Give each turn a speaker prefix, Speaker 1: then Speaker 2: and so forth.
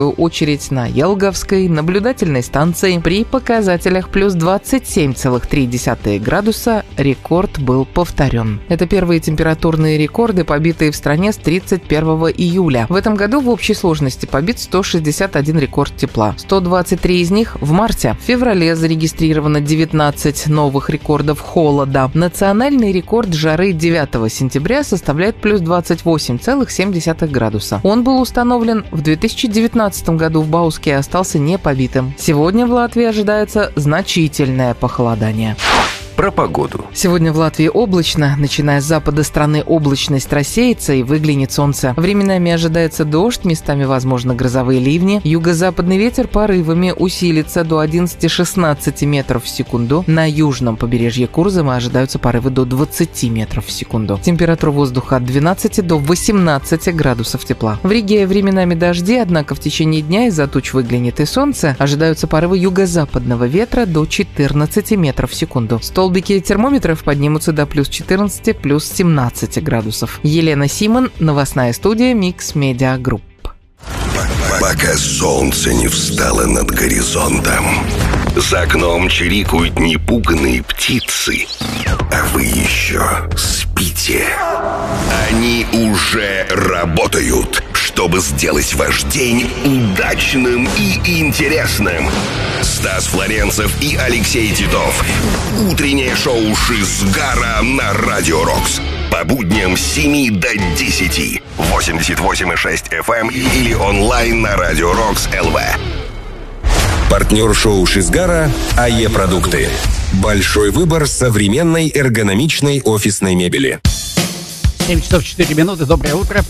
Speaker 1: очередь на Елговской наблюдательной станции при показателях плюс 27,3 градуса рекорд был повторен. Это первые температурные рекорды, побитые в стране с 31 июля. В этом году в общей сложности побит 161 рекорд тепла. 123 из них в марте. В феврале зарегистрировано 19 новых рекордов холода. Национальный рекорд жары 9 сентября составляет плюс 28,7 градуса. Он был установлен в 2019 году в Бауске и остался непобитым. Сегодня в Латвии ожидается значительное похолодание.
Speaker 2: Про погоду.
Speaker 1: Сегодня в Латвии облачно. Начиная с запада страны облачность рассеется и выглянет солнце. Временами ожидается дождь, местами возможны грозовые ливни. Юго-западный ветер порывами усилится до 11-16 метров в секунду. На южном побережье Курзама ожидаются порывы до 20 метров в секунду. Температура воздуха от 12 до 18 градусов тепла. В Риге временами дожди, однако в течение дня из-за туч выглянет и солнце. Ожидаются порывы юго-западного ветра до 14 метров в секунду. Столбики термометров поднимутся до плюс 14, плюс 17 градусов. Елена Симон, новостная студия Mix Media Group.
Speaker 3: Пока солнце не встало над горизонтом, за окном чирикают непуганные птицы, а вы еще спите. Они уже работают, чтобы сделать ваш день удачным и интересным. Стас Флоренцев и Алексей Титов. Утреннее шоу «Шизгара» на Радио Рокс. По будням с 7 до 10. 88,6 FM или онлайн на Радио Рокс ЛВ. Партнер шоу «Шизгара» АЕ Продукты. Большой выбор современной эргономичной офисной мебели.
Speaker 4: 7 часов 4 минуты. Доброе утро.